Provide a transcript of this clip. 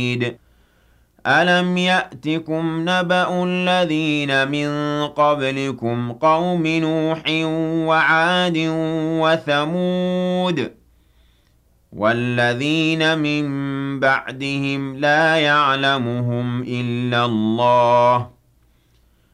شَدِيدٌ أَلَمْ يَأْتِكُمْ نَبَأُ الَّذِينَ مِن قَبْلِكُمْ قَوْمِ نُوحٍ وَعَادٍ وَثَمُودَ وَالَّذِينَ مِن بَعْدِهِمْ لَا يَعْلَمُهُمْ إِلَّا اللَّهُ